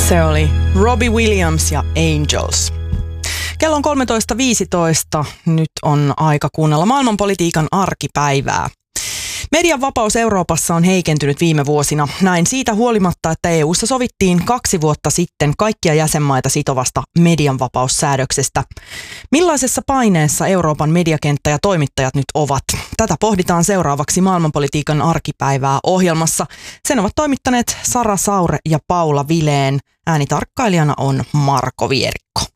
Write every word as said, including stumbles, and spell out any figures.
Se oli Robbie Williams ja Angels. Kello on kolmetoista viisitoista. Nyt on aika kuunnella maailmanpolitiikan arkipäivää. Median vapaus Euroopassa on heikentynyt viime vuosina. Näin siitä huolimatta, että E U:ssa sovittiin kaksi vuotta sitten kaikkia jäsenmaita sitovasta medianvapaussäädöksestä. Millaisessa paineessa Euroopan mediakenttä ja toimittajat nyt ovat? Tätä pohditaan seuraavaksi maailmanpolitiikan arkipäivää ohjelmassa. Sen ovat toimittaneet Sara Saure ja Paula Vileen. Äänitarkkailijana on Marko Vierikko.